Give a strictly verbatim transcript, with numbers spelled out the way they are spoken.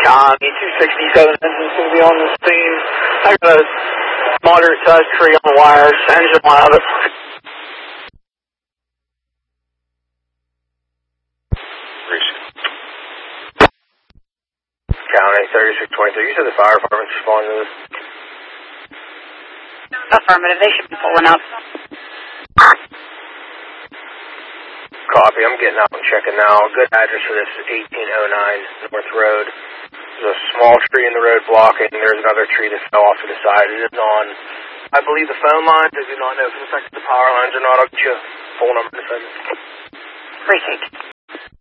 Copy, two sixty-seven engine's going to be on the scene. I got a moderate sized tree on the wires, engine will have it. County thirty-six twenty-three, you said the fire department's responding to this? Affirmative, they should be pulling up. Copy, I'm getting out and checking now. Good address for this is eighteen oh nine North Road. There's a small tree in the road blocking. There's another tree that fell off to the side. It is on, I believe, the phone lines. I do not know if it affects the power lines or not. I'll get you a phone number in a second. Appreciate it.